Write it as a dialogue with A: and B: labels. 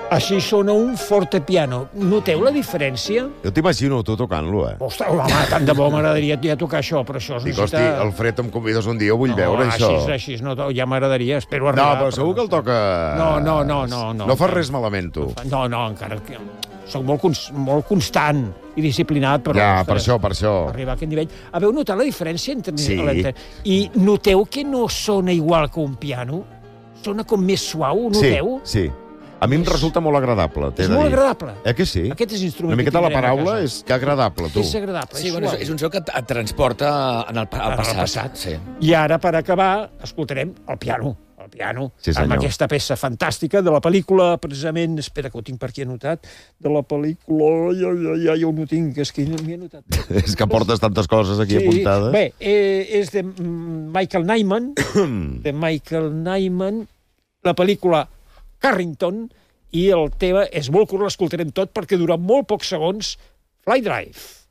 A: Així sona un fortepiano. Noteu la diferència?
B: Jo t'imagino tu tocant-lo,
A: Ostres, home, tant de bo m'agradaria ja tocar això, però això es
B: Dic,
A: necessita...
B: hosti, Alfred, em convides un dia, vull veure això.
A: Així, no, ja m'agradaria, espero
B: No,
A: arribar.
B: però segur que el toca...
A: No.
B: No fas res malament, tu.
A: No, encara que... Soc molt constant i disciplinat, però...
B: Ja, per això.
A: Arribar a aquest nivell. Haveu notat la diferència entre...
B: Sí.
A: I noteu que no sona igual que un piano? Sona com més suau, noteu?
B: Sí. A mi em resulta molt agradable, t'he de dir.
A: És molt agradable.
B: Que sí?
A: Aquest és l'instrument
B: Una miqueta
A: que
B: la
A: tindrem a
B: paraula
A: casa.
B: és que agradable, tu.
A: És agradable,
C: Sí,
A: és
C: bueno,
A: suau.
C: és un so que et transporta al passat. Sí.
A: I ara, per acabar, escoltarem el piano.
B: Sí, senyor.
A: Amb aquesta peça fantàstica de la pel·lícula, precisament, espera que ho tinc per aquí anotat, de la pel·lícula, ja ho no tinc, és que m'hi he anotat.
B: És que portes tantes coses aquí apuntades.
A: Bé, és de Michael Nyman, la pel·lícula Carrington, i el tema és molt curt, l'escoltarem tot, perquè dura molt pocs segons, Fly Drive.